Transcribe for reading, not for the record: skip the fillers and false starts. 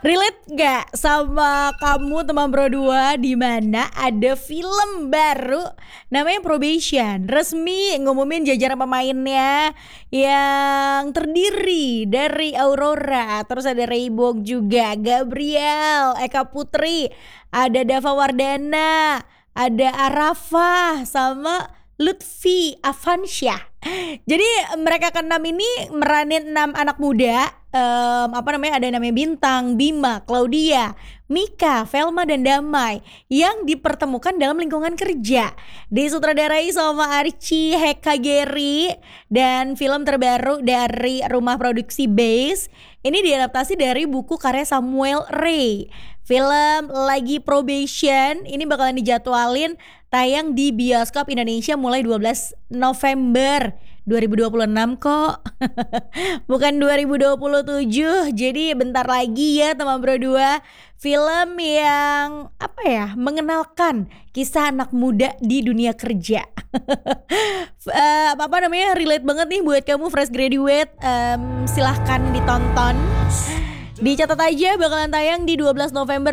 Relate gak sama kamu teman Bro 2 di mana ada film baru namanya Probation. Resmi ngumumin jajaran pemainnya yang terdiri dari Aurora, terus ada Reybok juga, Gabriel, Eka Putri, ada Dava Wardana, ada Arafah sama Lutfi Afansyah. Jadi mereka keenam ini meranin 6 anak muda, ada namanya Bintang, Bima, Claudia, Mika, Velma dan Damai yang dipertemukan dalam lingkungan kerja. Disutradarai sama Archie Hekageri dan film terbaru dari rumah produksi Base. Ini diadaptasi dari buku karya Samuel Ray. Film lagi Probation ini bakalan dijadwalin tayang di bioskop Indonesia mulai 12 November 2026 kok. Bukan 2027. Jadi bentar lagi ya teman Bro 2. Film yang mengenalkan kisah anak muda di dunia kerja. Relate banget nih buat kamu fresh graduate. Silahkan ditonton. Dicatat aja bakalan tayang di 12 November